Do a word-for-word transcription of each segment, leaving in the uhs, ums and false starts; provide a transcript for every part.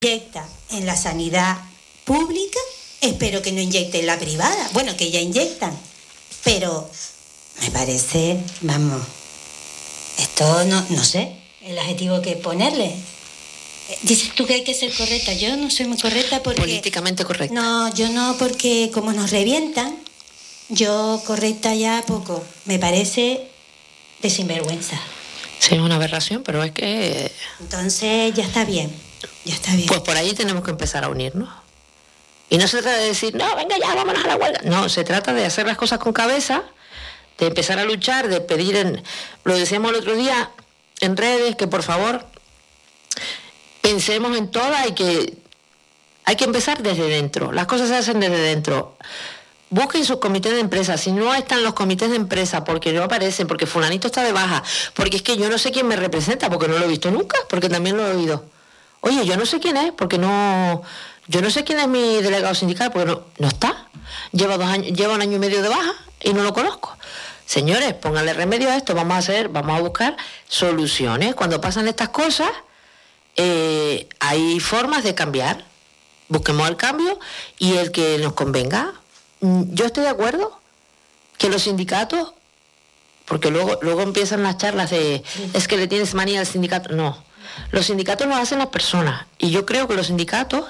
inyecta en la sanidad pública, espero que no inyecte en la privada. Bueno, que ya inyectan, pero me parece, vamos, esto no, no sé el adjetivo que ponerle. Dices tú que hay que ser correcta. Yo no soy muy correcta porque... Políticamente correcta. No, yo no, porque como nos revientan, yo correcta ya poco. Me parece de sinvergüenza. Sí, es una aberración, pero es que... Entonces ya está bien, ya está bien. Pues por ahí tenemos que empezar a unirnos. Y no se trata de decir, no, venga ya, vámonos a la huelga. No, se trata de hacer las cosas con cabeza, de empezar a luchar, de pedir en... Lo decíamos el otro día en redes, que por favor pensemos en todas y que hay que empezar desde dentro. Las cosas se hacen desde dentro. Busquen sus comités de empresa. Si no están los comités de empresa porque no aparecen, porque fulanito está de baja, porque es que yo no sé quién me representa, porque no lo he visto nunca, porque también lo he oído. Oye, yo no sé quién es, porque no... Yo no sé quién es mi delegado sindical, porque no, no está. Lleva dos años, lleva un año y medio de baja y no lo conozco. Señores, pónganle remedio a esto. Vamos a hacer, vamos a buscar soluciones. Cuando pasan estas cosas, eh, hay formas de cambiar. Busquemos el cambio y el que nos convenga. Yo estoy de acuerdo que los sindicatos, porque luego, luego empiezan las charlas de es que le tienes manía al sindicato. No, los sindicatos lo hacen las personas y yo creo que los sindicatos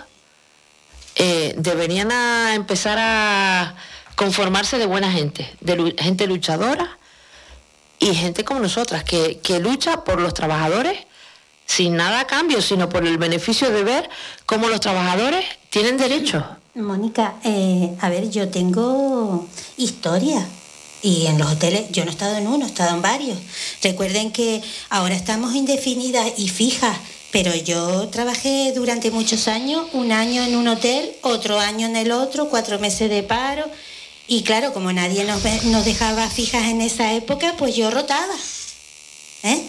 eh, deberían a empezar a conformarse de buena gente, de lu- gente luchadora y gente como nosotras, que, que lucha por los trabajadores sin nada a cambio, sino por el beneficio de ver cómo los trabajadores tienen derechos. Mónica, eh, a ver, yo tengo historia y en los hoteles, yo no he estado en uno, he estado en varios. Recuerden que ahora estamos indefinidas y fijas, pero yo trabajé durante muchos años, un año en un hotel, otro año en el otro, cuatro meses de paro, y claro, como nadie nos, nos dejaba fijas en esa época, pues yo rotaba. ¿Eh?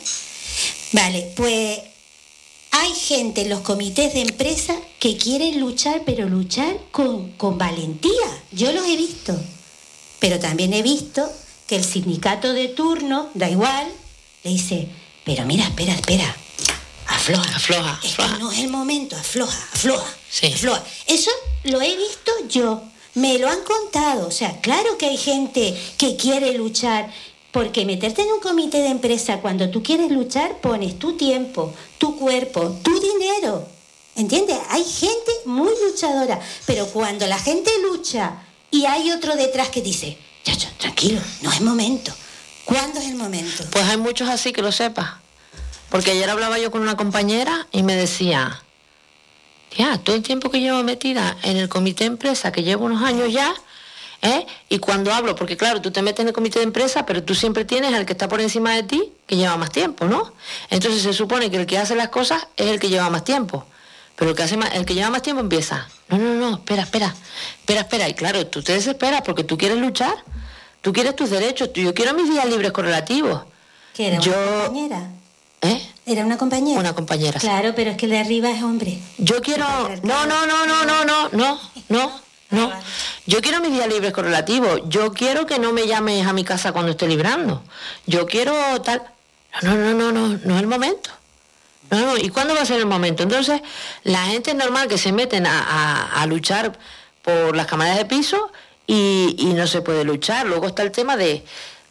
Vale, pues... Hay gente en los comités de empresa que quieren luchar, pero luchar con, con valentía. Yo los he visto. Pero también he visto que el sindicato de turno, da igual, le dice, pero mira, espera, espera, afloja. Afloja, Es afloja. que no es el momento, afloja, afloja, Sí. afloja. Eso lo he visto yo, me lo han contado. O sea, claro que hay gente que quiere luchar. Porque meterte en un comité de empresa cuando tú quieres luchar, pones tu tiempo, tu cuerpo, tu dinero. ¿Entiendes? Hay gente muy luchadora. Pero cuando la gente lucha y hay otro detrás que dice, chacho, tranquilo, no es momento. ¿Cuándo es el momento? Pues hay muchos así, que lo sepas. Porque ayer hablaba yo con una compañera y me decía, tía, todo el tiempo que llevo metida en el comité de empresa, que llevo unos años ya, ¿eh? Y cuando hablo, porque claro, tú te metes en el comité de empresa, pero tú siempre tienes al que está por encima de ti, que lleva más tiempo, ¿no? Entonces se supone que el que hace las cosas es el que lleva más tiempo. Pero el que, hace más, el que lleva más tiempo empieza, no, no, no, espera, espera, espera, espera. Y claro, tú te desesperas porque tú quieres luchar, tú quieres tus derechos, tú, yo quiero mis días libres correlativos. ¿Que era yo, una compañera? ¿Eh? ¿Era una compañera? Una compañera. Claro, pero es que el de arriba es hombre. Yo quiero... No, no, no, no, no, no, no, no. No, yo quiero mis días libres correlativos. Yo quiero que no me llames a mi casa cuando esté librando. Yo quiero tal... No, no, no, no, no es el momento. No, no. ¿Y cuándo va a ser el momento? Entonces, la gente es normal que se meten a, a, a luchar por las cámaras de piso y, y no se puede luchar. Luego está el tema de...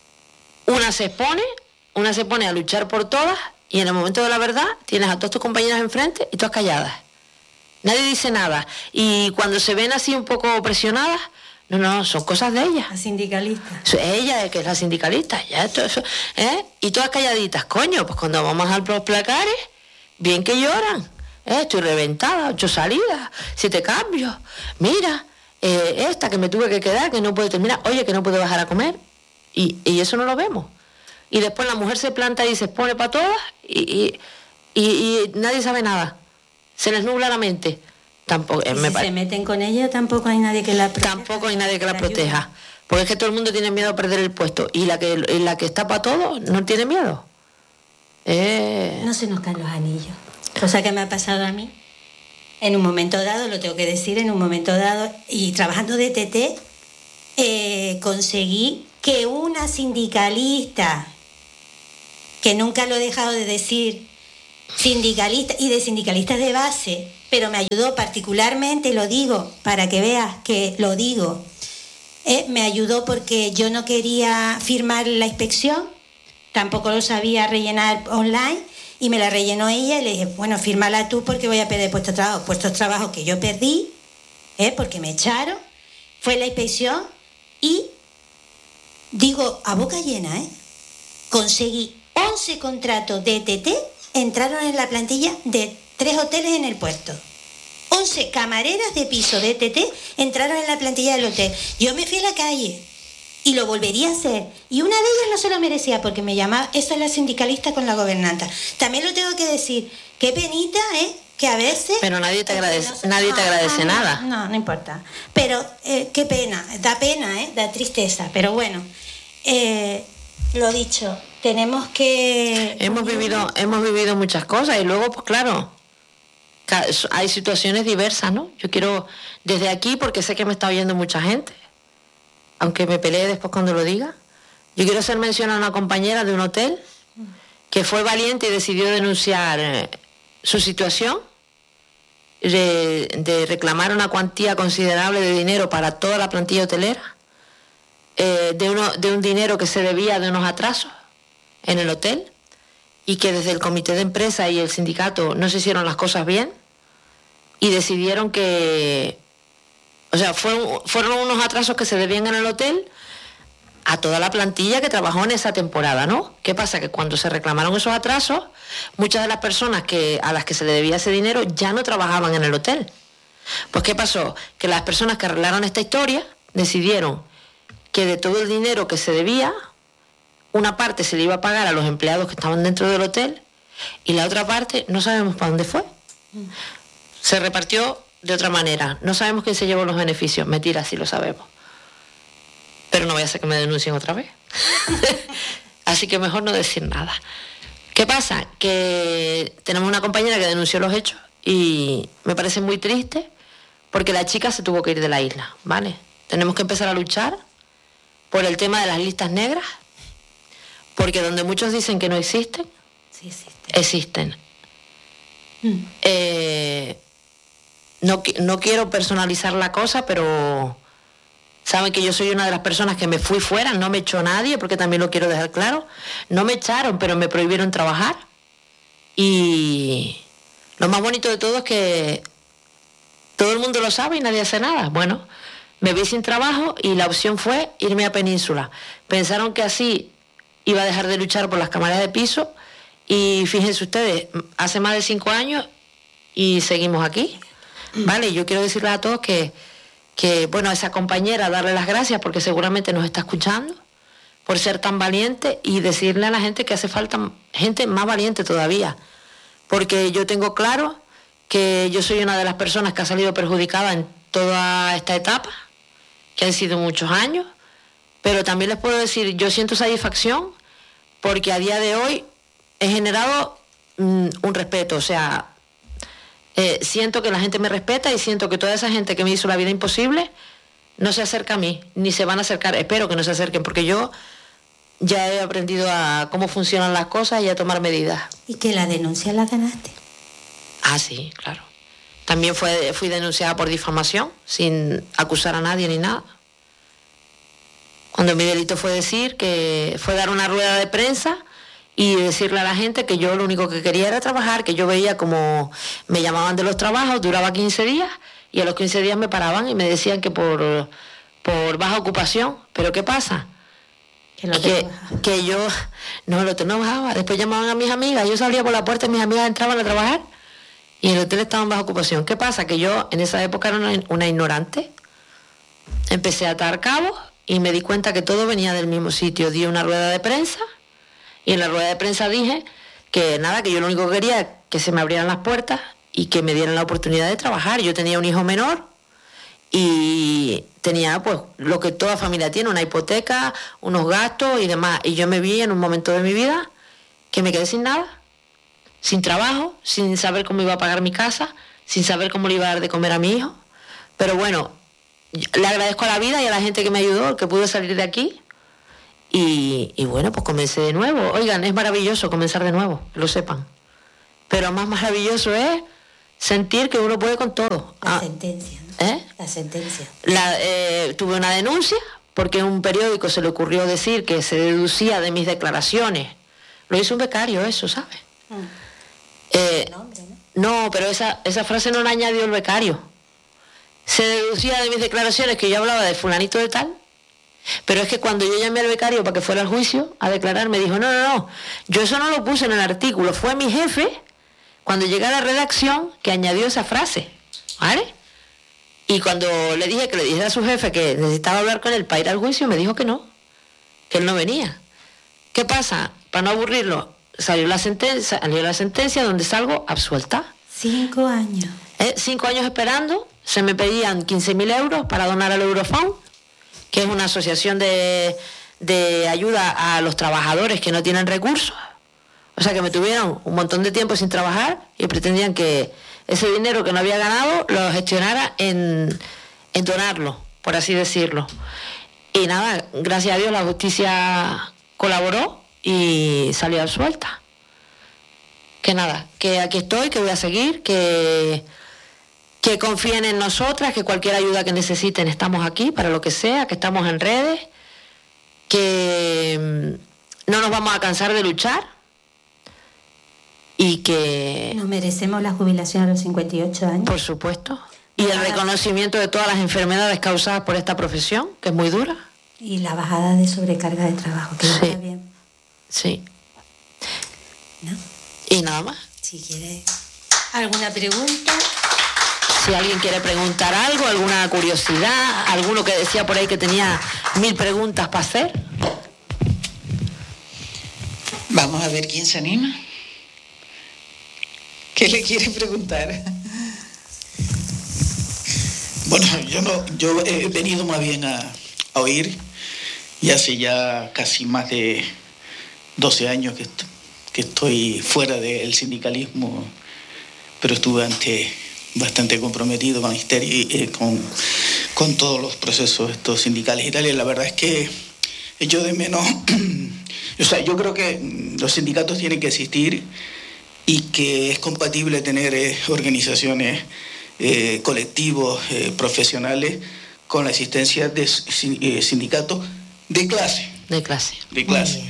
Una se expone, una se pone a luchar por todas y en el momento de la verdad tienes a todas tus compañeras enfrente y todas calladas. Nadie dice nada. Y cuando se ven así un poco presionadas, no, no, son cosas de ella. La sindicalista. Ella es que es la sindicalista, ya esto, eso, ¿eh? Y todas calladitas, coño, pues cuando vamos a los placares, bien que lloran. ¿eh? Estoy reventada, ocho salidas, siete cambios. Mira, eh, esta que me tuve que quedar, que no puede terminar, oye, que no puede bajar a comer. Y, y eso no lo vemos. Y después la mujer se planta y se expone para todas y, y, y, y nadie sabe nada. Se les nubla la mente. Tampoco, Y me si pare- se meten con ella, tampoco hay nadie que la proteja. tampoco hay nadie que la ayude. proteja. Porque es que todo el mundo tiene miedo a perder el puesto. Y la que, y la que está para todo no tiene miedo. Eh... No se nos caen los anillos. Cosa que me ha pasado a mí. En un momento dado, lo tengo que decir, en un momento dado, y trabajando de T T, eh, conseguí que una sindicalista, que nunca lo he dejado de decir, sindicalista y de sindicalistas de base, pero me ayudó particularmente, lo digo, para que veas que lo digo, eh, me ayudó porque yo no quería firmar la inspección, tampoco lo sabía rellenar online, y me la rellenó ella y le dije, bueno, fírmala tú porque voy a perder puestos de trabajo. Puestos de trabajo que yo perdí, ¿eh? Porque me echaron, fue la inspección y, digo, a boca llena, ¿eh? Conseguí once contratos de E T T, entraron en la plantilla de tres hoteles en el puerto. once camareras de piso de E T T entraron en la plantilla del hotel. Yo me fui a la calle y lo volvería a hacer. Y una de ellas no se lo merecía porque me llamaba, esa es la sindicalista con la gobernanta. También lo tengo que decir, qué penita, ¿eh? Que a veces... Pero nadie te agradece, no se... nadie te agradece ah, nada. No, no importa. Pero eh, qué pena, da pena, ¿eh? Da tristeza. Pero bueno, eh, lo dicho, tenemos que... Hemos vivido, hemos vivido muchas cosas y luego, pues claro, hay situaciones diversas, ¿no? Yo quiero, desde aquí, porque sé que me está oyendo mucha gente, aunque me pelee después cuando lo diga, yo quiero hacer mención a una compañera de un hotel que fue valiente y decidió denunciar su situación, de, de reclamar una cuantía considerable de dinero para toda la plantilla hotelera, eh, de, uno, de un dinero que se debía de unos atrasos en el hotel, y que desde el comité de empresa y el sindicato no se hicieron las cosas bien y decidieron que... O sea, fueron, fueron unos atrasos que se debían en el hotel a toda la plantilla que trabajó en esa temporada, ¿no? ¿Qué pasa? Que cuando se reclamaron esos atrasos, muchas de las personas que, a las que se le debía ese dinero ya no trabajaban en el hotel. Pues ¿qué pasó? Que las personas que arreglaron esta historia decidieron que de todo el dinero que se debía, una parte se le iba a pagar a los empleados que estaban dentro del hotel y la otra parte no sabemos para dónde fue. Se repartió de otra manera. No sabemos quién se llevó los beneficios. Mentira, sí lo sabemos. Pero no voy a hacer que me denuncien otra vez. Así que mejor no decir nada. ¿Qué pasa? Que tenemos una compañera que denunció los hechos y me parece muy triste porque la chica se tuvo que ir de la isla, ¿vale? Tenemos que empezar a luchar por el tema de las listas negras, porque donde muchos dicen que no existen, sí existen. existen. Mm. Eh... No, no quiero personalizar la cosa, pero saben que yo soy una de las personas que me fui fuera, no me echó nadie, porque también lo quiero dejar claro. No me echaron, pero me prohibieron trabajar. Y lo más bonito de todo es que todo el mundo lo sabe y nadie hace nada. Bueno, me vi sin trabajo y la opción fue irme a Península. Pensaron que así iba a dejar de luchar por las cámaras de piso y fíjense ustedes, hace más de cinco años y seguimos aquí. Vale, yo quiero decirles a todos que, que, bueno, a esa compañera darle las gracias porque seguramente nos está escuchando por ser tan valiente y decirle a la gente que hace falta gente más valiente todavía, porque yo tengo claro que yo soy una de las personas que ha salido perjudicada en toda esta etapa, que han sido muchos años, pero también les puedo decir, yo siento satisfacción porque a día de hoy he generado mm, un respeto, o sea, Eh, siento que la gente me respeta y siento que toda esa gente que me hizo la vida imposible no se acerca a mí, ni se van a acercar. Espero que no se acerquen, porque yo ya he aprendido a cómo funcionan las cosas y a tomar medidas. ¿Y que la denuncia la ganaste? Ah, sí, claro. También fue, fui denunciada por difamación, sin acusar a nadie ni nada. Cuando mi delito fue decir que fue dar una rueda de prensa y decirle a la gente que yo lo único que quería era trabajar, que yo veía como me llamaban de los trabajos, duraba quince días y a los quince días me paraban y me decían que por, por baja ocupación. ¿Pero qué pasa? Que, no que, que yo no, el hotel no bajaba. Después llamaban a mis amigas, yo salía por la puerta y mis amigas entraban a trabajar y el hotel estaba en baja ocupación. ¿Qué pasa? Que yo en esa época era una, una ignorante. Empecé a atar cabos y me di cuenta que todo venía del mismo sitio. Di una rueda de prensa y en la rueda de prensa dije que nada, que yo lo único que quería era que se me abrieran las puertas y que me dieran la oportunidad de trabajar. Yo tenía un hijo menor y tenía pues lo que toda familia tiene, una hipoteca, unos gastos y demás. Y yo me vi en un momento de mi vida que me quedé sin nada, sin trabajo, sin saber cómo iba a pagar mi casa, sin saber cómo le iba a dar de comer a mi hijo. Pero bueno, le agradezco a la vida y a la gente que me ayudó, que pude salir de aquí. Y, y bueno, pues comencé de nuevo. Oigan, es maravilloso comenzar de nuevo, que lo sepan. Pero más maravilloso es sentir que uno puede con todo. La ah, sentencia, ¿no? ¿Eh? La sentencia. La, eh, tuve una denuncia porque en un periódico se le ocurrió decir que se deducía de mis declaraciones. Lo hizo un becario eso, ¿sabes? Mm. Eh, Nombre, ¿no? no, pero esa, esa frase no la añadió el becario. Se deducía de mis declaraciones que yo hablaba de fulanito de tal, pero es que cuando yo llamé al becario para que fuera al juicio a declarar, me dijo, no, no, no, yo eso no lo puse en el artículo, fue mi jefe, cuando llegué a la redacción, que añadió esa frase, ¿vale? Y cuando le dije que le dijera a su jefe que necesitaba hablar con él para ir al juicio, me dijo que no, que él no venía. ¿Qué pasa? Para no aburrirlo, salió la sentencia, salió la sentencia donde salgo absuelta. Cinco años. Eh, cinco años esperando, se me pedían quince mil euros para donar al Eurofound, que es una asociación de, de ayuda a los trabajadores que no tienen recursos. O sea que me tuvieron un montón de tiempo sin trabajar y pretendían que ese dinero que no había ganado lo gestionara en, en donarlo, por así decirlo. Y nada, gracias a Dios la justicia colaboró y salió absuelta. Que nada, que aquí estoy, que voy a seguir, que, que confíen en nosotras, que cualquier ayuda que necesiten estamos aquí para lo que sea, que estamos en redes, que mm, no nos vamos a cansar de luchar y que... Nos merecemos la jubilación a los cincuenta y ocho años. Por supuesto. Y el reconocimiento de todas las enfermedades causadas por esta profesión, que es muy dura. Y la bajada de sobrecarga de trabajo, que sí. está bien. Sí. ¿No? Y nada más. Si quiere alguna pregunta. Si alguien quiere preguntar algo, alguna curiosidad, alguno que decía por ahí que tenía mil preguntas para hacer. Vamos a ver quién se anima. ¿Qué le quiere preguntar? Bueno, yo no, yo he venido más bien a, a oír, y hace ya casi más de doce años que, est- que estoy fuera del sindicalismo, pero estuve antes bastante comprometido con Histeria, eh, con, con todos los procesos estos sindicales y tal, y la verdad es que yo de menos, o sea, yo creo que los sindicatos tienen que existir y que es compatible tener eh, organizaciones, eh, colectivos, eh, profesionales, con la existencia de eh, sindicatos de clase. De clase. De clase.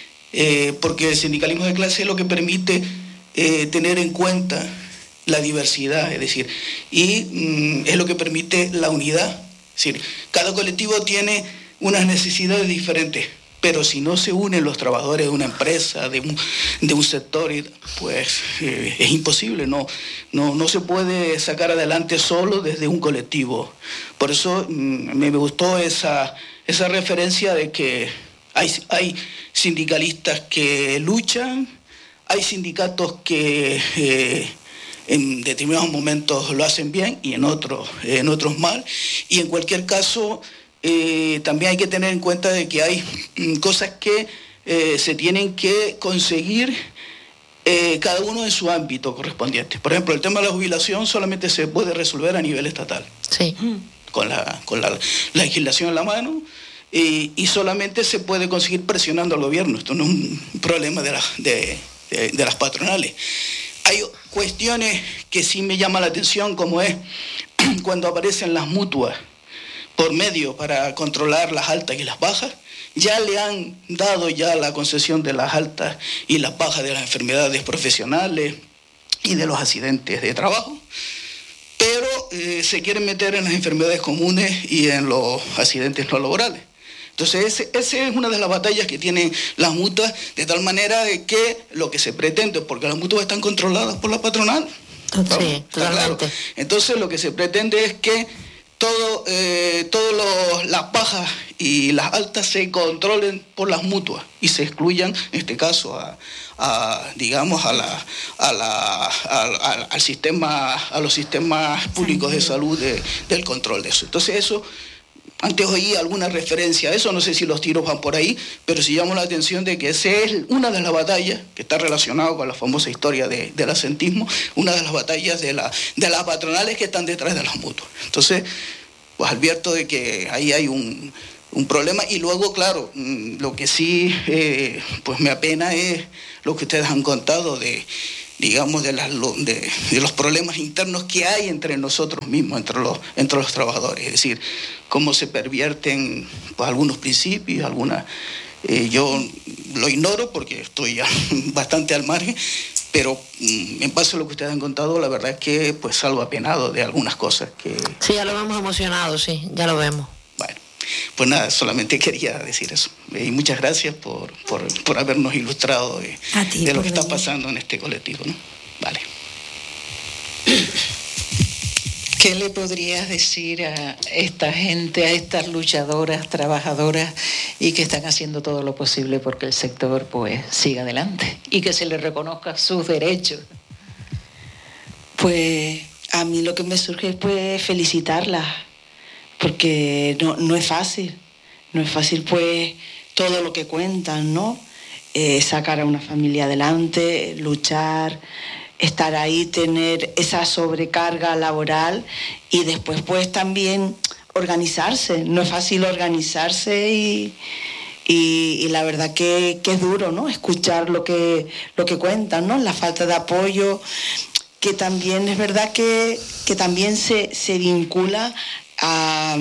Eh, porque el sindicalismo de clase es lo que permite eh, tener en cuenta la diversidad, es decir, y mm, es lo que permite la unidad. Es decir, cada colectivo tiene unas necesidades diferentes, pero si no se unen los trabajadores de una empresa, de un, de un sector, pues eh, es imposible, no, no, no se puede sacar adelante solo desde un colectivo. Por eso mm, me gustó esa, esa referencia de que hay, hay sindicalistas que luchan, hay sindicatos que eh, en determinados momentos lo hacen bien y en otros, en otros mal, y en cualquier caso... Eh, también hay que tener en cuenta de que hay mm, cosas que eh, se tienen que conseguir eh, cada uno en su ámbito correspondiente. Por ejemplo, el tema de la jubilación solamente se puede resolver a nivel estatal, sí. con la, con la, la legislación en la mano, y, y solamente se puede conseguir presionando al gobierno. Esto no es un problema de, la, de, de, de las patronales. Hay cuestiones que sí me llaman la atención, como es cuando aparecen las mutuas por medio para controlar las altas y las bajas. Ya le han dado ya la concesión de las altas y las bajas de las enfermedades profesionales y de los accidentes de trabajo, pero eh, se quieren meter en las enfermedades comunes y en los accidentes no laborales. Entonces esa ese es una de las batallas que tienen las mutuas, de tal manera de que lo que se pretende, porque las mutuas están controladas por la patronal, sí, claro. Entonces lo que se pretende es que todo, eh, todas las bajas y las altas se controlen por las mutuas y se excluyan, en este caso, a, a digamos, a la, a la, a, a, al sistema, a los sistemas públicos de salud de, del control de eso. Entonces eso, antes oí alguna referencia a eso, no sé si los tiros van por ahí, pero sí llamo la atención de que esa es una de las batallas que está relacionada con la famosa historia de, del asentismo, una de las batallas de, la, de las patronales que están detrás de las mutuas. Entonces, pues advierto de que ahí hay un, un problema, y luego, claro, lo que sí eh, pues me apena es lo que ustedes han contado de, digamos, de, las, de, de los problemas internos que hay entre nosotros mismos, entre los, entre los trabajadores. Es decir, cómo se pervierten pues, algunos principios, algunas... Eh, yo lo ignoro porque estoy ya bastante al margen, pero mm, en base a lo que ustedes han contado, la verdad es que pues salgo apenado de algunas cosas que... Sí, ya lo vemos emocionado, sí, ya lo vemos. Bueno, pues nada, solamente quería decir eso. Y muchas gracias por, por, por habernos ilustrado de, ti, de lo que venir. está pasando en este colectivo, ¿no? Vale. ¿Qué le podrías decir a esta gente, a estas luchadoras, trabajadoras y que están haciendo todo lo posible porque el sector pues siga adelante y que se les reconozca sus derechos? Pues a mí lo que me surge es pues felicitarlas, porque no, no es fácil, no es fácil pues todo lo que cuentan, ¿no? Eh, sacar a una familia adelante, luchar, estar ahí, tener esa sobrecarga laboral y después pues también organizarse. No es fácil organizarse y, y, y la verdad que, que es duro, ¿no? Escuchar lo que, lo que cuentan, ¿no? La falta de apoyo, que también es verdad que, que también se, se vincula a,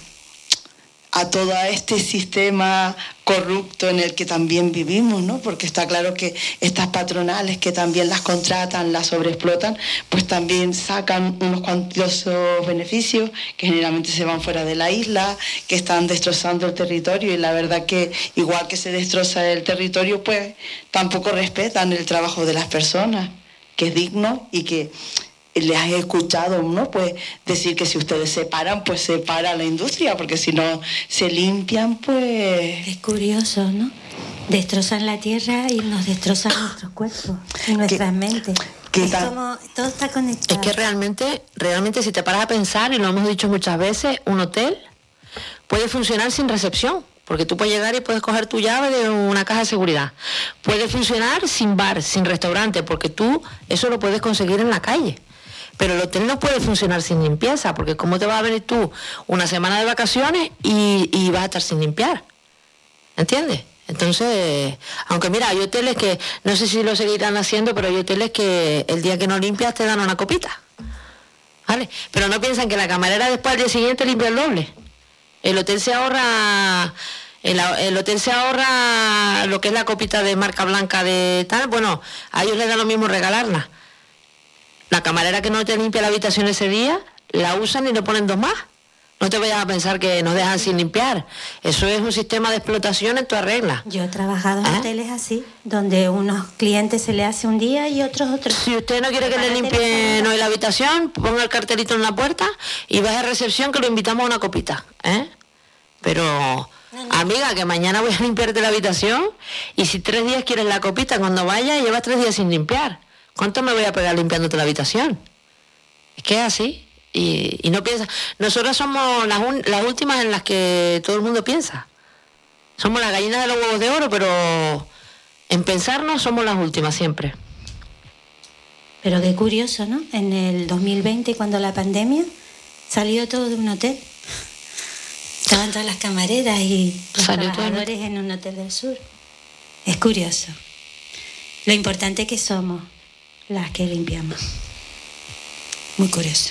a todo este sistema corrupto en el que también vivimos, ¿no? Porque está claro que estas patronales que también las contratan, las sobreexplotan, pues también sacan unos cuantiosos beneficios que generalmente se van fuera de la isla, que están destrozando el territorio, y la verdad que igual que se destroza el territorio, pues tampoco respetan el trabajo de las personas, que es digno y que les he escuchado, ¿no? Pues decir que si ustedes se paran, pues se para la industria, porque si no se limpian, pues... Es curioso, ¿no? Destrozan la tierra y nos destrozan nuestros cuerpos y nuestras mentes. Es como, todo está conectado. Es que realmente, realmente si te paras a pensar, y lo hemos dicho muchas veces, un hotel puede funcionar sin recepción, porque tú puedes llegar y puedes coger tu llave de una caja de seguridad. Puede funcionar sin bar, sin restaurante, porque tú eso lo puedes conseguir en la calle. Pero el hotel no puede funcionar sin limpieza, porque ¿cómo te vas a venir tú una semana de vacaciones y, y vas a estar sin limpiar? ¿Entiendes? Entonces, aunque mira, hay hoteles que, no sé si lo seguirán haciendo, pero hay hoteles que el día que no limpias te dan una copita, ¿vale? Pero no piensan que la camarera después al día siguiente limpia el doble. El hotel se ahorra... El, el hotel se ahorra lo que es la copita de marca blanca de tal, bueno, a ellos les da lo mismo regalarla. La camarera que no te limpia la habitación ese día, la usan y le ponen dos más. No te vayas a pensar que nos dejan sin limpiar. Eso es un sistema de explotación en toda regla. Yo he trabajado en ¿Eh? hoteles así, donde unos clientes se le hace un día y otros otro. Si usted no quiere que le limpien hoy la habitación, ponga el cartelito en la puerta y vaya a recepción que lo invitamos a una copita. ¿eh? Pero, no, no. Amiga, que mañana voy a limpiarte la habitación y si tres días quieres la copita, cuando vaya llevas tres días sin limpiar. ¿Cuánto me voy a pegar limpiándote la habitación? Es que es así. Y, y no piensa. Nosotros somos las, un, las últimas en las que todo el mundo piensa. Somos las gallinas de los huevos de oro, pero en pensarnos somos las últimas siempre. Pero qué curioso, ¿no? En el dos mil veinte, cuando la pandemia, salió todo de un hotel. Estaban todas las camareras y los Salió trabajadores en un hotel del sur. Es curioso. Lo importante que somos las que limpiamos. Muy curioso.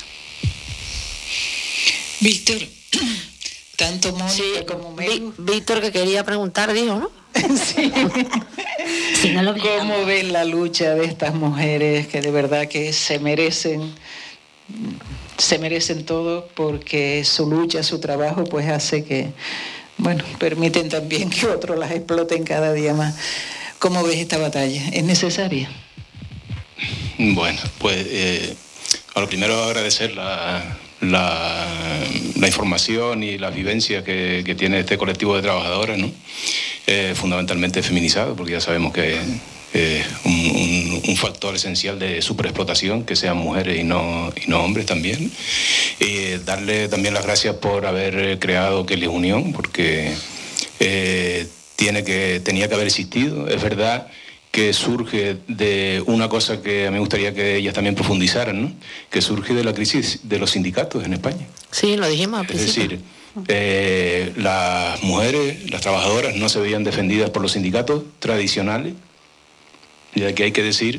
Víctor, tanto Mónica Sí, como Megu. Víctor, que quería preguntar, dijo, ¿no? Sí. Si no lo ¿Cómo ven la lucha de estas mujeres que de verdad que se merecen, se merecen todo, porque su lucha, su trabajo, pues hace que, bueno, permiten también que otros las exploten cada día más? ¿Cómo ves esta batalla? ¿Es necesaria? Bueno, pues eh, a lo primero agradecer la, la, la información y la vivencia que, que tiene este colectivo de trabajadoras, ¿no? Eh, fundamentalmente feminizado, porque ya sabemos que es eh, un, un, un factor esencial de superexplotación, que sean mujeres y no, y no hombres también. Y darle también las gracias por haber creado Kelly Unión, porque eh, tiene que, tenía que haber existido. Es verdad que surge de una cosa que a mí me gustaría que ellas también profundizaran, ¿no? Que surge de la crisis de los sindicatos en España. Sí, lo dijimos al Es principio. decir, eh, las mujeres, las trabajadoras no se veían defendidas por los sindicatos tradicionales, y aquí hay que decir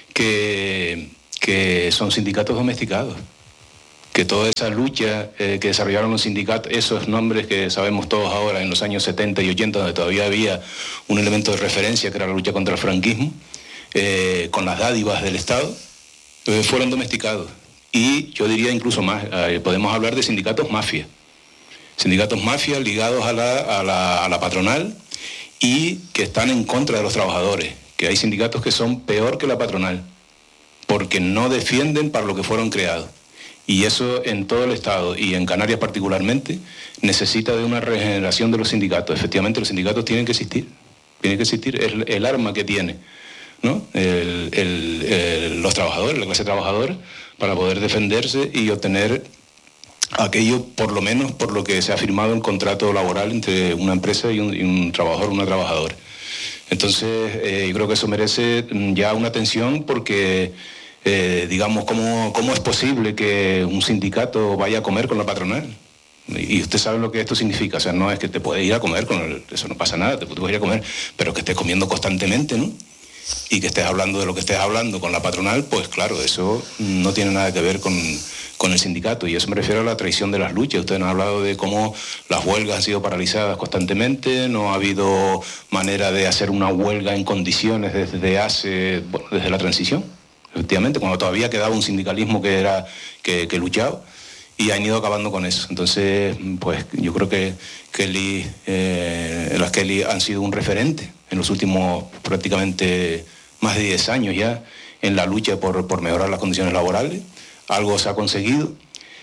que, que son sindicatos domesticados, que toda esa lucha eh, que desarrollaron los sindicatos, esos nombres que sabemos todos ahora en los años setenta y ochenta, donde todavía había un elemento de referencia que era la lucha contra el franquismo, eh, con las dádivas del Estado, eh, fueron domesticados. Y yo diría incluso más, eh, podemos hablar de sindicatos mafia, sindicatos mafia ligados a la, a la, a la patronal y que están en contra de los trabajadores, que hay sindicatos que son peor que la patronal, porque no defienden para lo que fueron creados. Y eso en todo el Estado y en Canarias particularmente necesita de una regeneración de los sindicatos. Efectivamente los sindicatos tienen que existir, tienen que existir, es el, el arma que tiene, ¿no? el, el, el, los trabajadores, la clase trabajadora, para poder defenderse y obtener aquello, por lo menos por lo que se ha firmado el contrato laboral entre una empresa y un, y un trabajador o una trabajadora. Entonces eh, yo creo que eso merece ya una atención porque... Eh, digamos, ¿cómo, ¿cómo es posible que un sindicato vaya a comer con la patronal? Y usted sabe lo que esto significa, o sea, no es que te puedes ir a comer con el, eso no pasa nada, te puedes ir a comer, pero que estés comiendo constantemente, ¿no? Y que estés hablando de lo que estés hablando con la patronal, pues claro, eso no tiene nada que ver con, con el sindicato, y eso me refiero a la traición de las luchas. Usted nos ha hablado de cómo las huelgas han sido paralizadas constantemente, no ha habido manera de hacer una huelga en condiciones desde hace, bueno, desde la transición. Efectivamente, cuando todavía quedaba un sindicalismo que era que, que luchaba, y han ido acabando con eso. Entonces, pues yo creo que Kelly, eh, las Kelly han sido un referente en los últimos prácticamente más de diez años ya en la lucha por, por mejorar las condiciones laborales. Algo se ha conseguido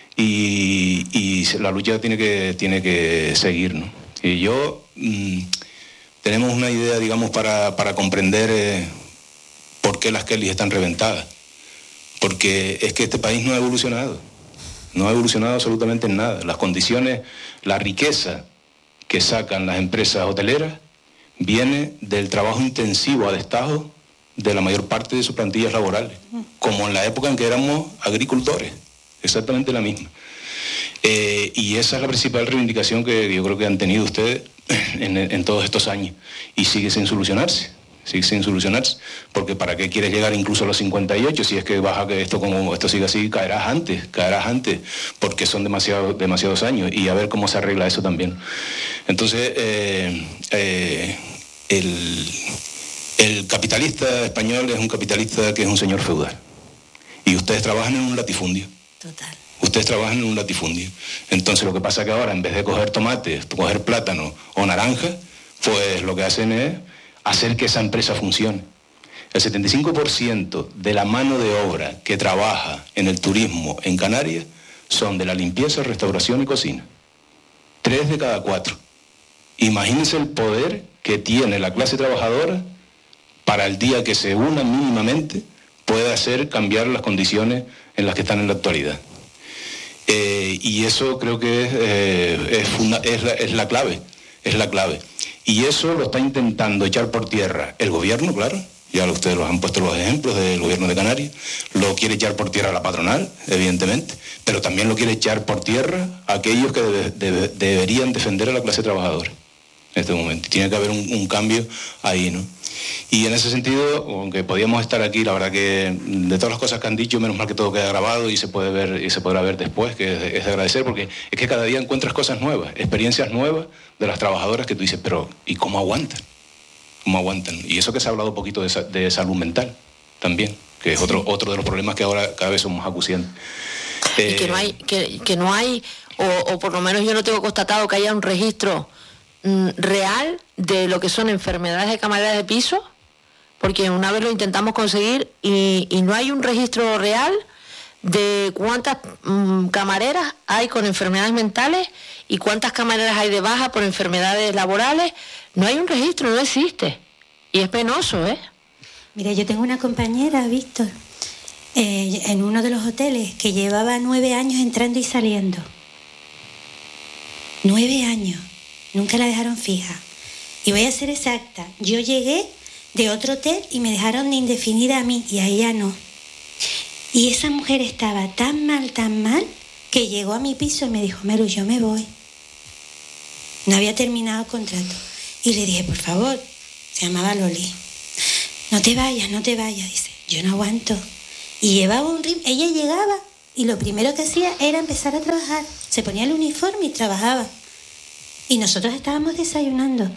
y, y la lucha tiene que, tiene que seguir, ¿no? Y yo, mmm, tenemos una idea, digamos, para, para comprender... Eh, ¿Por qué las Kelly están reventadas? Porque es que este país no ha evolucionado, no ha evolucionado absolutamente en nada. Las condiciones, la riqueza que sacan las empresas hoteleras viene del trabajo intensivo a destajo de la mayor parte de sus plantillas laborales, como en la época en que éramos agricultores, exactamente la misma. Eh, y esa es la principal reivindicación que yo creo que han tenido ustedes en, en todos estos años, y sigue sin solucionarse. Sí, sin solucionarse, porque ¿para qué quieres llegar incluso a los cincuenta y ocho? Si es que vas a que esto como esto sigue así, caerás antes, caerás antes, porque son demasiado, demasiados años, y a ver cómo se arregla eso también. Entonces, eh, eh, el, el capitalista español es un capitalista que es un señor feudal, y ustedes trabajan en un latifundio. Total. Ustedes trabajan en un latifundio. Entonces lo que pasa es que ahora, en vez de coger tomates, coger plátano o naranja, pues lo que hacen es hacer que esa empresa funcione. El setenta y cinco por ciento de la mano de obra que trabaja en el turismo en Canarias son de la limpieza, restauración y cocina. Tres de cada cuatro. Imagínense el poder que tiene la clase trabajadora para el día que se una mínimamente puede hacer cambiar las condiciones en las que están en la actualidad. Eh, y eso creo que es, eh, es, funda- es, la, es la clave, es la clave. Y eso lo está intentando echar por tierra el gobierno, claro, ya ustedes los han puesto los ejemplos del gobierno de Canarias, lo quiere echar por tierra la patronal, evidentemente, pero también lo quiere echar por tierra aquellos que debe, debe, deberían defender a la clase trabajadora en este momento. Tiene que haber un, un cambio ahí, ¿no? Y en ese sentido, aunque podíamos estar aquí, la verdad que de todas las cosas que han dicho, menos mal que todo queda grabado y se puede ver y se podrá ver después, que es de, es de agradecer, porque es que cada día encuentras cosas nuevas, experiencias nuevas de las trabajadoras que tú dices, pero ¿y cómo aguantan? ¿Cómo aguantan? Y eso que se ha hablado un poquito de, de salud mental también, que es otro, otro de los problemas que ahora cada vez son más acuciantes. Eh, y que no hay, que, que no hay o, o por lo menos yo no tengo constatado que haya un registro mm, real de lo que son enfermedades de camareras de piso, porque una vez lo intentamos conseguir y, y no hay un registro real de cuántas mm, camareras hay con enfermedades mentales y cuántas camareras hay de baja por enfermedades laborales. No hay un registro, no existe. Y es penoso, ¿eh? Mira, yo tengo una compañera, Víctor, eh, en uno de los hoteles que llevaba nueve años entrando y saliendo. Nueve años. Nunca la dejaron fija. Y voy a ser exacta. Yo llegué de otro hotel y me dejaron de indefinida a mí y a ella no. Y esa mujer estaba tan mal, tan mal, que llegó a mi piso y me dijo, Meru, yo me voy. No había terminado el contrato. Y le dije, por favor, se llamaba Loli, no te vayas, no te vayas, dice. yo no aguanto. Y llevaba un ritmo, ella llegaba y lo primero que hacía era empezar a trabajar. Se ponía el uniforme y trabajaba. Y nosotros estábamos desayunando.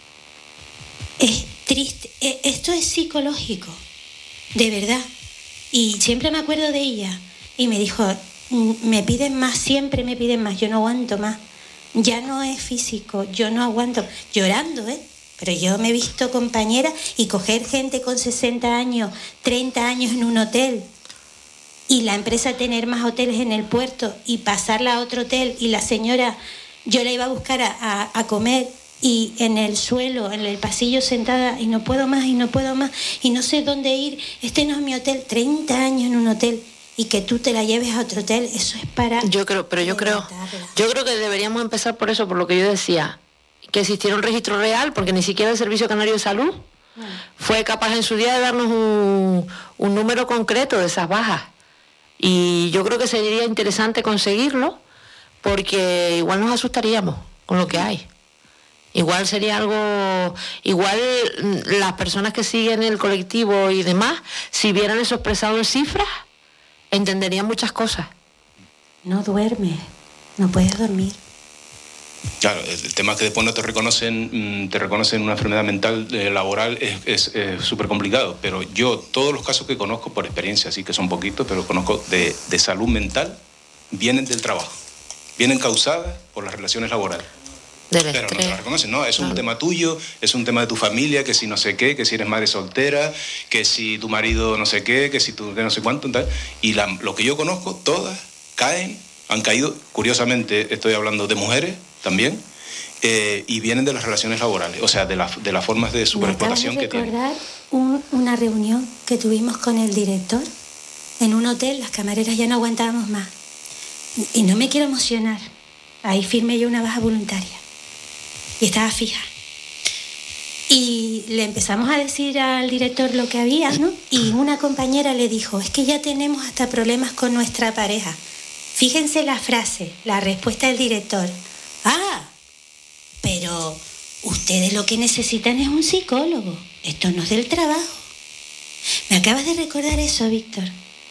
Es triste, esto es psicológico, de verdad. Y siempre me acuerdo de ella. Y me dijo, me piden más, siempre me piden más, yo no aguanto más. Ya no es físico, yo no aguanto. Llorando, ¿eh? Pero yo me he visto compañera y coger gente con sesenta años, treinta años en un hotel y la empresa tener más hoteles en el puerto y pasarla a otro hotel y la señora, yo la iba a buscar a, a, a comer y en el suelo, en el pasillo sentada y no puedo más y no puedo más y no sé dónde ir, este no es mi hotel, treinta años en un hotel y que tú te la lleves a otro hotel, eso es para... Yo creo, pero yo creo, yo creo que deberíamos empezar por eso, por lo que yo decía, que existiera un registro real, porque ni siquiera el Servicio Canario de Salud mm. fue capaz en su día de darnos un, un número concreto de esas bajas. Y yo creo que sería interesante conseguirlo, porque igual nos asustaríamos con lo que hay. Igual sería algo, igual las personas que siguen el colectivo y demás, si vieran eso expresado en cifras, entenderían muchas cosas. No duermes, no puedes dormir. Claro, el tema es que después no te reconocen, te reconocen una enfermedad mental eh, laboral es súper complicado, pero yo todos los casos que conozco por experiencia, así que son poquitos, pero conozco de, de salud mental, vienen del trabajo, vienen causadas por las relaciones laborales. Del pero estrés. no te la reconocen, no, es un Claro. tema tuyo, es un tema de tu familia, que si no sé qué, que si eres madre soltera, que si tu marido no sé qué, que si tú que no sé cuánto, tal. Y la, lo que yo conozco, todas caen, han caído, curiosamente estoy hablando de mujeres también, eh, y vienen de las relaciones laborales, o sea, de, la, de las formas de superexplotación que tienen. Me acabas de recordar un, una reunión que tuvimos con el director en un hotel, las camareras ya no aguantábamos más. Y no me quiero emocionar, ahí firmé yo una baja voluntaria y estaba fija. Y le empezamos a decir al director lo que había, ¿no? Y una compañera le dijo, es que ya tenemos hasta problemas con nuestra pareja. Fíjense la frase, la respuesta del director. Ah, pero ustedes lo que necesitan es un psicólogo. Esto no es del trabajo. Me acabas de recordar eso, Víctor.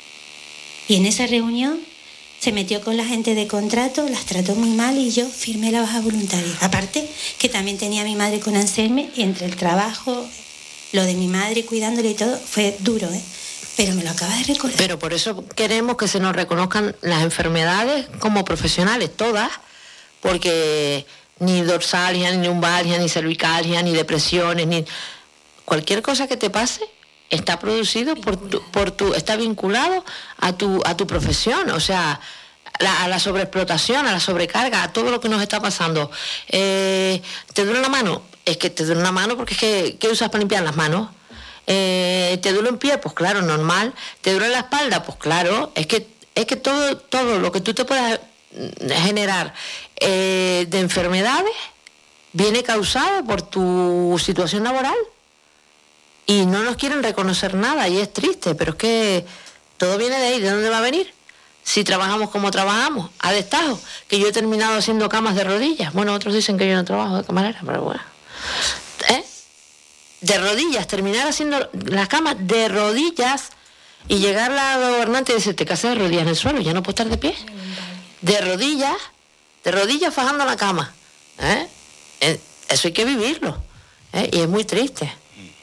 Y en esa reunión se metió con la gente de contrato, las trató muy mal y yo firmé la baja voluntaria. Aparte que también tenía a mi madre con Alzheimer y entre el trabajo, lo de mi madre cuidándole y todo, fue duro, ¿eh? Pero me lo acabas de recordar. Pero por eso queremos que se nos reconozcan las enfermedades como profesionales, todas, porque ni dorsalgia, ni lumbalgia, ni cervicalgia, ni depresiones, ni cualquier cosa que te pase está producido por tu, por tu, está vinculado a tu, a tu profesión, o sea, la, a la sobreexplotación, a la sobrecarga, a todo lo que nos está pasando. Eh, ¿Te duele la mano? Es que te duele la mano porque es que, ¿qué usas para limpiar las manos? Eh, ¿Te duele un pie? Pues claro, normal. ¿Te duele la espalda? Pues claro, es que, es que todo, todo lo que tú te puedas generar eh, de enfermedades viene causado por tu situación laboral y no nos quieren reconocer nada y es triste, pero es que todo viene de ahí. ¿De dónde va a venir? Si trabajamos como trabajamos, a destajo, que yo he terminado haciendo camas de rodillas. Bueno, otros dicen que yo no trabajo de camarera, pero bueno, ¿eh? De rodillas, terminar haciendo las camas de rodillas y llegar a la gobernante y decir, te casas de rodillas en el suelo, ya no puedo estar de pie. De rodillas, de rodillas fajando la cama. ¿eh? Eso hay que vivirlo. ¿eh? Y es muy triste.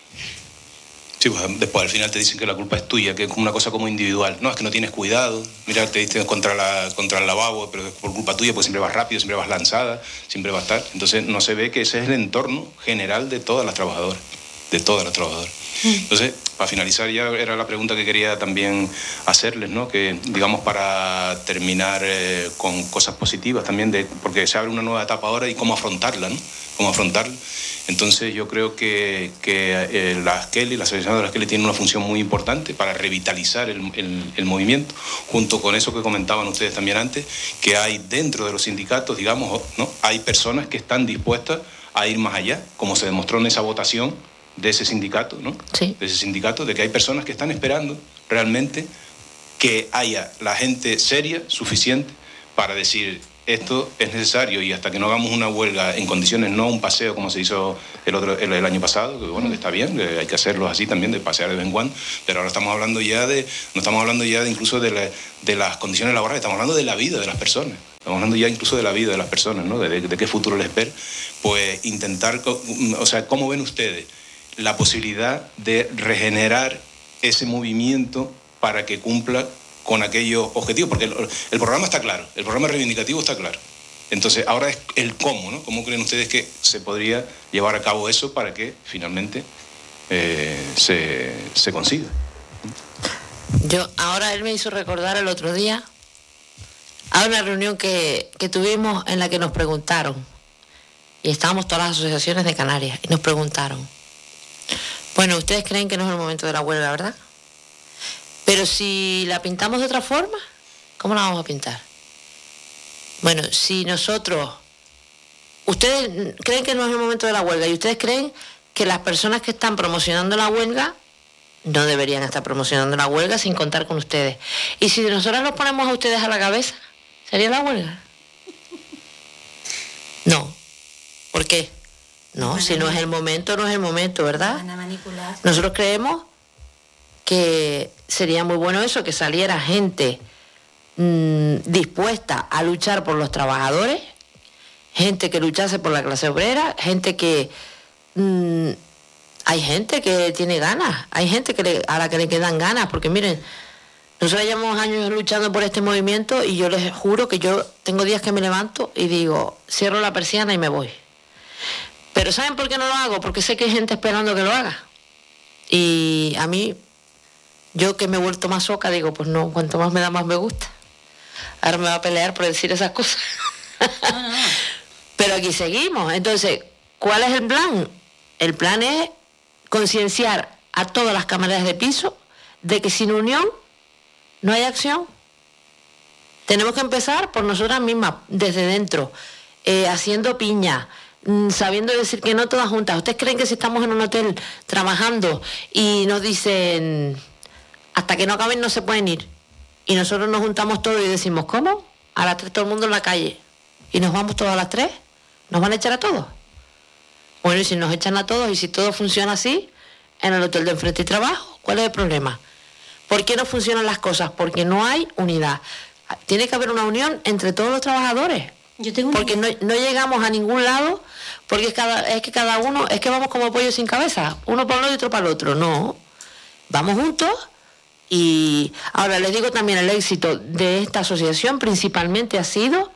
Sí, pues después al final te dicen que la culpa es tuya, que es una cosa como individual. No, es que no tienes cuidado. Mira, te dicen contra, la, contra el lavabo, pero es por culpa tuya, pues siempre vas rápido, siempre vas lanzada, siempre vas a estar. Entonces no se ve que ese es el entorno general de todas las trabajadoras. De todas las trabajadoras. Entonces, para finalizar, ya era la pregunta que quería también hacerles, ¿no? Que, digamos, para terminar eh, con cosas positivas también, de, porque se abre una nueva etapa ahora y cómo afrontarla, ¿no? Cómo afrontarla. Entonces, yo creo que, que eh, la Asqueli, la Asociación de la Asqueli tiene una función muy importante para revitalizar el, el, el movimiento, junto con eso que comentaban ustedes también antes, que hay dentro de los sindicatos, digamos, ¿no? Hay personas que están dispuestas a ir más allá, como se demostró en esa votación de ese sindicato, ¿no? Sí. De ese sindicato, de que hay personas que están esperando realmente que haya la gente seria suficiente para decir, esto es necesario, y hasta que no hagamos una huelga en condiciones, no un paseo como se hizo el otro el, el año pasado, que bueno, que está bien, que hay que hacerlo así también, de pasear de vez en cuando, pero ahora estamos hablando ya de, no estamos hablando ya de incluso de, la, de las condiciones laborales, estamos hablando de la vida de las personas, estamos hablando ya incluso de la vida de las personas, ¿no? De, de, de qué futuro les espera, pues intentar, o sea, ¿cómo ven ustedes la posibilidad de regenerar ese movimiento para que cumpla con aquellos objetivos? Porque el, el programa está claro, el programa reivindicativo está claro. Entonces, ahora es el cómo, ¿no? ¿Cómo creen ustedes que se podría llevar a cabo eso para que finalmente eh, se, se consiga? Yo, ahora él me hizo recordar el otro día a una reunión que, que tuvimos en la que nos preguntaron, y estábamos todas las asociaciones de Canarias, y nos preguntaron, bueno, ustedes creen que no es el momento de la huelga, ¿verdad? Pero si la pintamos de otra forma, ¿cómo la vamos a pintar? Bueno, si nosotros... Ustedes creen que no es el momento de la huelga y ustedes creen que las personas que están promocionando la huelga no deberían estar promocionando la huelga sin contar con ustedes. Y si nosotros los ponemos a ustedes a la cabeza, ¿sería la huelga? No. ¿Por qué? No, si no es el momento, no es el momento, ¿verdad? Van a manipular. Nosotros creemos que sería muy bueno eso, que saliera gente mmm, dispuesta a luchar por los trabajadores, gente que luchase por la clase obrera, gente que... Mmm, hay gente que tiene ganas, hay gente que le, a la que le quedan ganas, porque miren, nosotros llevamos años luchando por este movimiento y yo les juro que yo tengo días que me levanto y digo, cierro la persiana y me voy. Pero ¿saben por qué no lo hago? Porque sé que hay gente esperando que lo haga. Y a mí... Yo que me he vuelto más soca, digo, pues no, cuanto más me da, más me gusta. Ahora me va a pelear por decir esas cosas. No, no. Pero aquí seguimos. Entonces, ¿cuál es el plan? El plan es concienciar a todas las cámaras de piso de que sin unión no hay acción. Tenemos que empezar por nosotras mismas, desde dentro, eh, haciendo piña, sabiendo decir que no todas juntas. ¿Ustedes creen que si estamos en un hotel trabajando y nos dicen... hasta que no acaben no se pueden ir? Y nosotros nos juntamos todos y decimos, ¿cómo? A las tres todo el mundo en la calle. ¿Y nos vamos todos a las tres? ¿Nos van a echar a todos? Bueno, y si nos echan a todos y si todo funciona así, en el hotel de enfrente y trabajo, ¿cuál es el problema? ¿Por qué no funcionan las cosas? Porque no hay unidad. Tiene que haber una unión entre todos los trabajadores. Yo tengo porque no, no llegamos a ningún lado, porque es, cada, es que cada uno, es que vamos como pollo sin cabeza, uno para un lado y otro para el otro. No, vamos juntos. Y ahora les digo también, el éxito de esta asociación principalmente ha sido,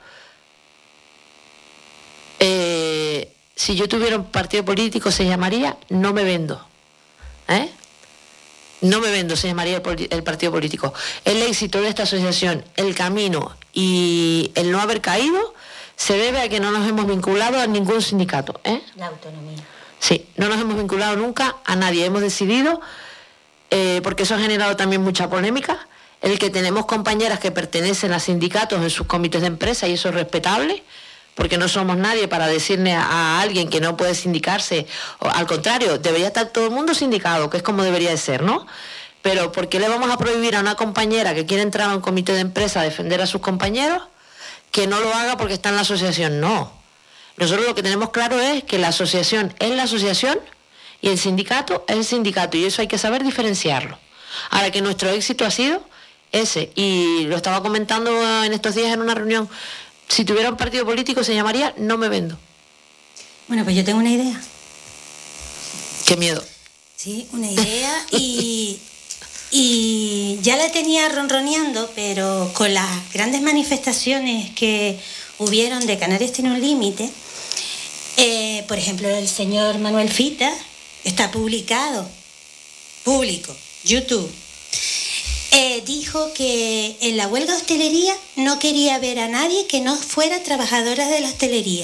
eh, si yo tuviera un partido político se llamaría No Me Vendo, ¿eh? No Me Vendo se llamaría el, el partido político. El éxito de esta asociación, el camino y el no haber caído se debe a que no nos hemos vinculado a ningún sindicato, ¿eh? La autonomía. Sí, no nos hemos vinculado nunca a nadie, hemos decidido... Eh, porque eso ha generado también mucha polémica, el que tenemos compañeras que pertenecen a sindicatos en sus comités de empresa, y eso es respetable, porque no somos nadie para decirle a, a alguien que no puede sindicarse, o, al contrario, debería estar todo el mundo sindicado, que es como debería de ser, ¿no? Pero ¿por qué le vamos a prohibir a una compañera que quiere entrar a un comité de empresa a defender a sus compañeros que no lo haga porque está en la asociación? No. Nosotros lo que tenemos claro es que la asociación es la asociación y el sindicato es el sindicato, y eso hay que saber diferenciarlo. Ahora, que nuestro éxito ha sido ese, y lo estaba comentando en estos días en una reunión, si tuviera un partido político se llamaría No Me Vendo. Bueno, pues yo tengo una idea. Qué miedo. Sí, una idea y, y ya la tenía ronroneando, pero con las grandes manifestaciones que hubieron de Canarias Tiene un Límite, eh, por ejemplo, el señor Manuel Fita, está publicado, público, YouTube, eh, dijo que en la huelga de hostelería no quería ver a nadie que no fuera trabajadora de la hostelería.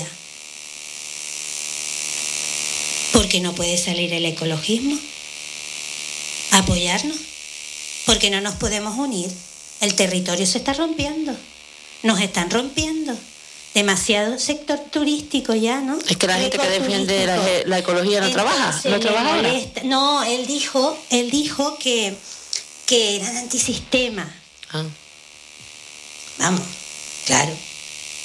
Porque no puede salir el ecologismo, apoyarnos, porque no nos podemos unir. El territorio se está rompiendo, nos están rompiendo. Demasiado sector turístico ya, ¿no? Es que la gente que defiende la, la ecología no Entonces, trabaja, no trabaja ahora. No, él dijo, él dijo que, que eran antisistema. Ah. Vamos, claro.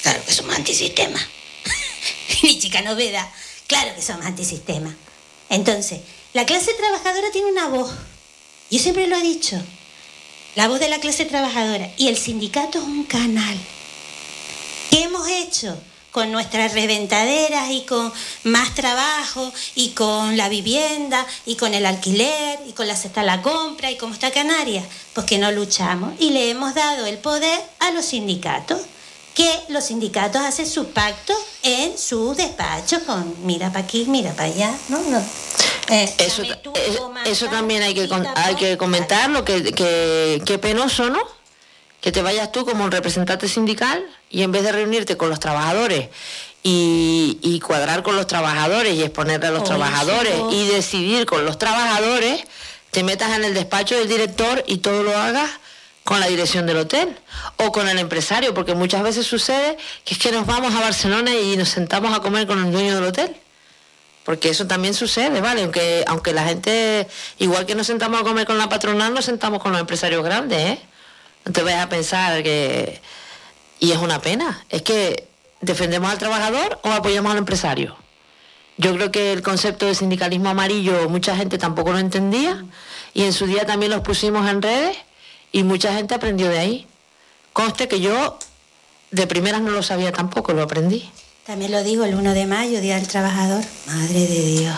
Claro que somos antisistema. Mi chica novedad, claro que somos antisistema. Entonces, la clase trabajadora tiene una voz. Yo siempre lo he dicho. La voz de la clase trabajadora. Y el sindicato es un canal. ¿Qué hemos hecho? Con nuestras reventaderas y con más trabajo y con la vivienda y con el alquiler y con la cesta a la compra y cómo está Canarias, pues que no luchamos y le hemos dado el poder a los sindicatos, que los sindicatos hacen sus pactos en sus despachos con mira para aquí, mira para allá, ¿no? no. Eh, eso tú, es, eso también hay que, con, hay que comentarlo, que, que, que penoso, ¿no? Que te vayas tú como un representante sindical y en vez de reunirte con los trabajadores y, y cuadrar con los trabajadores y exponerle a los oh, trabajadores sí, y decidir con los trabajadores, te metas en el despacho del director y todo lo hagas con la dirección del hotel o con el empresario, porque muchas veces sucede que es que nos vamos a Barcelona y nos sentamos a comer con el dueño del hotel. Porque eso también sucede, ¿vale? Aunque, aunque la gente, igual que nos sentamos a comer con la patronal, nos sentamos con los empresarios grandes, ¿eh? No te vayas a pensar que... Y es una pena. Es que defendemos al trabajador o apoyamos al empresario. Yo creo que el concepto de sindicalismo amarillo mucha gente tampoco lo entendía y en su día también los pusimos en redes y mucha gente aprendió de ahí. Conste que yo de primeras no lo sabía tampoco, lo aprendí. También lo digo, el uno de mayo, Día del Trabajador. Madre de Dios.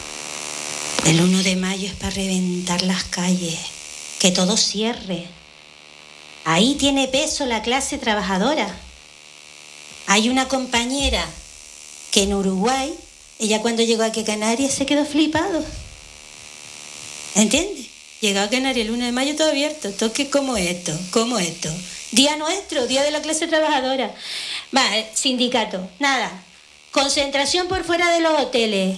El uno de mayo es para reventar las calles, que todo cierre. Ahí tiene peso la clase trabajadora. Hay una compañera que en Uruguay, ella cuando llegó aquí a Canarias se quedó flipado. ¿Entiendes? Llegó a Canarias el uno de mayo todo abierto. ¿Esto qué? ¿Cómo esto? ¿Cómo esto? Día nuestro, día de la clase trabajadora. Va, sindicato, nada. Concentración por fuera de los hoteles.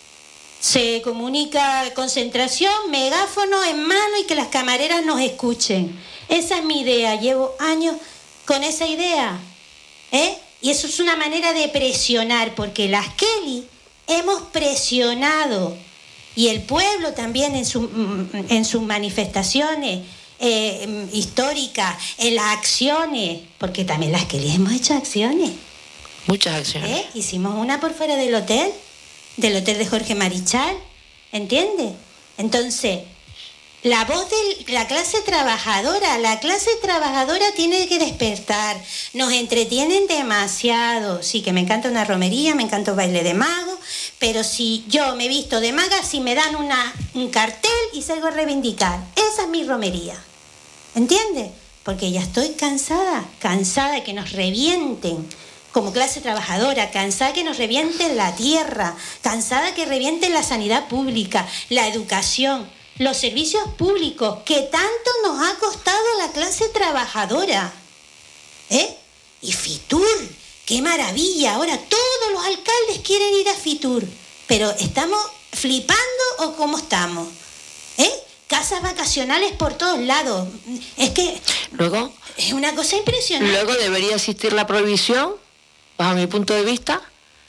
Se comunica concentración, megáfono en mano y que las camareras nos escuchen. Esa es mi idea, llevo años con esa idea, ¿eh? Y eso es una manera de presionar, porque las Kelly hemos presionado, y el pueblo también en, su, en sus manifestaciones eh, históricas, en las acciones, porque también las Kelly hemos hecho acciones. Muchas acciones. ¿Eh? Hicimos una por fuera del hotel, del hotel de Jorge Marichal, ¿entiendes? Entonces... La voz de la clase trabajadora, la clase trabajadora tiene que despertar. Nos entretienen demasiado. Sí, que me encanta una romería, me encanta un baile de mago, pero si yo me visto de maga, si me dan una, un cartel y salgo a reivindicar. Esa es mi romería. ¿Entiendes? Porque ya estoy cansada, cansada de que nos revienten como clase trabajadora, cansada que nos revienten la tierra, cansada que revienten la sanidad pública, la educación, los servicios públicos que tanto nos ha costado la clase trabajadora. ¿Eh? Y Fitur, qué maravilla, ahora todos los alcaldes quieren ir a Fitur, pero ¿estamos flipando o cómo estamos? ¿Eh? Casas vacacionales por todos lados, es que luego es una cosa impresionante. Luego debería existir la prohibición, bajo mi punto de vista,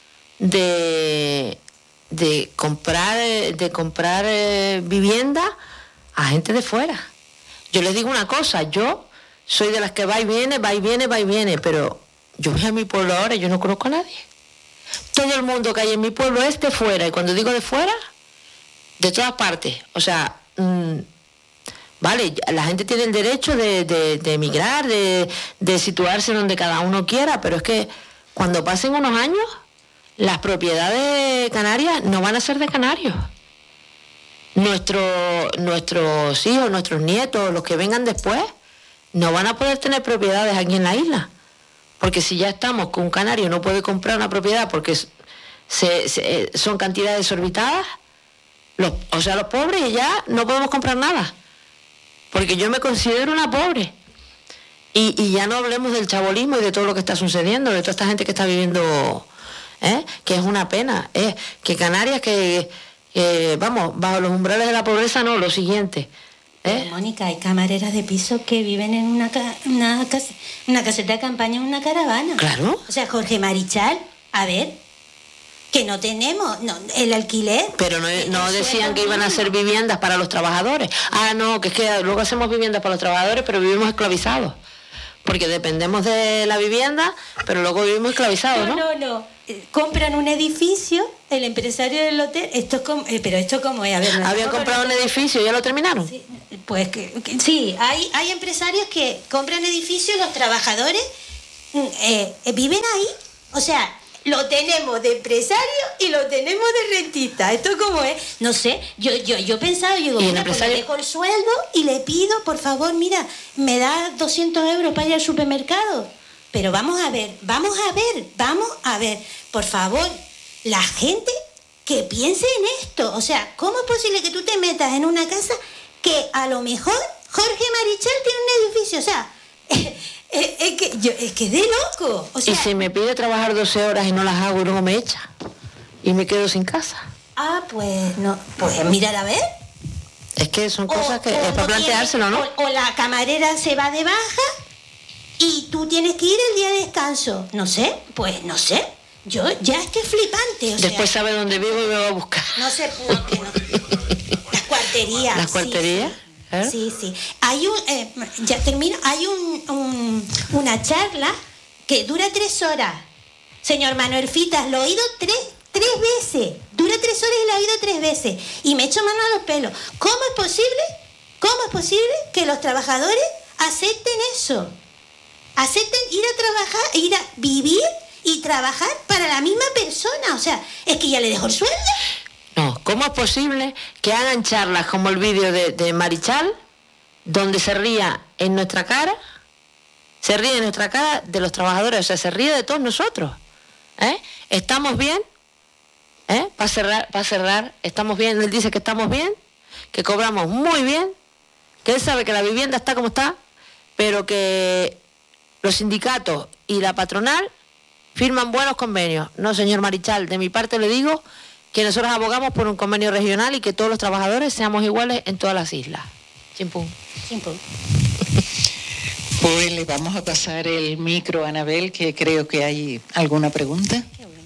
de... de comprar de comprar eh, vivienda a gente de fuera. Yo les digo una cosa, yo soy de las que va y viene, va y viene, va y viene, pero yo voy a mi pueblo ahora y yo no conozco a nadie. Todo el mundo que hay en mi pueblo es de fuera, y cuando digo de fuera, de todas partes. O sea, mmm, vale, la gente tiene el derecho de, de, de emigrar, de, de situarse donde cada uno quiera, pero es que cuando pasen unos años, las propiedades canarias no van a ser de canarios. Nuestro, nuestros hijos, nuestros nietos, los que vengan después, no van a poder tener propiedades aquí en la isla. Porque si ya estamos con un canario no puede comprar una propiedad porque se, se, son cantidades desorbitadas, los, o sea, los pobres ya no podemos comprar nada. Porque yo me considero una pobre. Y, y ya no hablemos del chabolismo y de todo lo que está sucediendo, de toda esta gente que está viviendo... ¿Eh? Que es una pena, ¿eh? Que Canarias, que, que vamos, bajo los umbrales de la pobreza, no, lo siguiente. ¿Eh? Mónica, hay camareras de piso que viven en una, una, una caseta de campaña en una caravana. Claro. O sea, Jorge Marichal, a ver, que no tenemos no, el alquiler. Pero no, no decían que iban a hacer viviendas para los trabajadores. Ah, no, que es que luego hacemos viviendas para los trabajadores, pero vivimos esclavizados. porque dependemos de la vivienda, pero luego vivimos esclavizados, ¿no? No, no, no. Eh, compran un edificio, el empresario del hotel, esto es como, eh, pero esto como es, a ver... No habían comprado un edificio y ya lo terminaron. Sí, pues que, que, sí, hay, hay empresarios que compran edificios, los trabajadores eh, eh, viven ahí, o sea... Lo tenemos de empresario y lo tenemos de rentista. ¿Esto cómo es? No sé. Yo yo yo he pensado, yo digo, ¿Y el mira, empresario? pues le dejo el sueldo y le pido, por favor, mira, me da doscientos euros para ir al supermercado. Pero vamos a ver, vamos a ver, vamos a ver. Por favor, la gente que piense en esto. O sea, ¿cómo es posible que tú te metas en una casa que a lo mejor Jorge Marichal tiene un edificio? O sea... Es, es que yo es que de loco. O sea, y si me pide trabajar doce horas y no las hago y luego me echa y me quedo sin casa. Ah, pues no, pues mirar a ver. Es que son cosas o, que o es para no planteárselo, tiene, ¿no? O, o la camarera se va de baja y tú tienes que ir el día de descanso. No sé, pues no sé. Yo ya es que es flipante. O Después sea, sabe dónde vivo y me va a buscar. No sé, no, que no. Las cuarterías. Las cuarterías. Sí, sí. ¿Eh? Sí, sí. Hay un, eh, ya termino, hay un, un, una charla que dura tres horas. Señor Manuel Fitas, lo he oído tres, tres veces. Dura tres horas y lo he oído tres veces. Y me echo mano a los pelos. ¿Cómo es posible? ¿Cómo es posible que los trabajadores acepten eso? Acepten ir a trabajar, ir a vivir y trabajar para la misma persona. O sea, es que ya le dejó el sueldo. No, ¿cómo es posible que hagan charlas como el vídeo de, de Marichal, donde se ría en nuestra cara, se ríe en nuestra cara de los trabajadores, o sea, se ríe de todos nosotros? ¿Eh? ¿Estamos bien? ¿Eh? Para cerrar, para cerrar, ¿estamos bien? Él dice que estamos bien, que cobramos muy bien, que él sabe que la vivienda está como está, pero que los sindicatos y la patronal firman buenos convenios. No, señor Marichal, de mi parte le digo que nosotros abogamos por un convenio regional y que todos los trabajadores seamos iguales en todas las islas. Chimpum. Chimpum. Pues le vamos a pasar el micro a Anabel, que creo que hay alguna pregunta.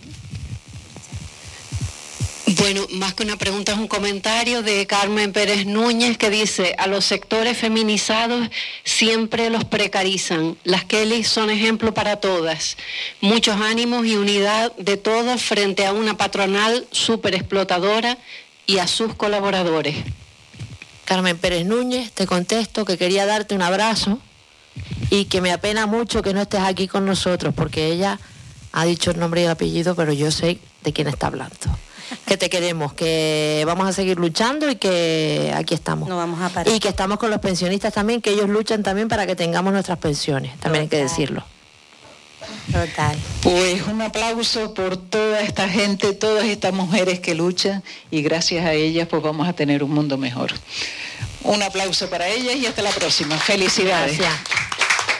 Bueno, más que una pregunta es un comentario de Carmen Pérez Núñez que dice: a los sectores feminizados siempre los precarizan. Las Kelly son ejemplo para todas. Muchos ánimos y unidad de todos frente a una patronal súper explotadora y a sus colaboradores. Carmen Pérez Núñez, te contesto que quería darte un abrazo y que me apena mucho que no estés aquí con nosotros, porque ella ha dicho el nombre y el apellido, pero yo sé de quién está hablando. Que te queremos, que vamos a seguir luchando y que aquí estamos. No vamos a parar. Y que estamos con los pensionistas también, que ellos luchan también para que tengamos nuestras pensiones, también hay que decirlo. Total. Pues un aplauso por toda esta gente, todas estas mujeres que luchan, y gracias a ellas pues vamos a tener un mundo mejor. Un aplauso para ellas y hasta la próxima. Felicidades. Gracias.